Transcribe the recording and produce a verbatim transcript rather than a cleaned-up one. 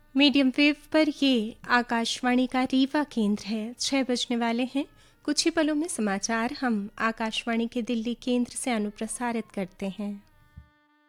Medium wave पर ये आकाशवाणी का रीवा केंद्र है। छः बजने वाले हैं। कुछ ही पलों में समाचार हम आकाशवाणी के दिल्ली केंद्र से अनुप्रसारित करते हैं।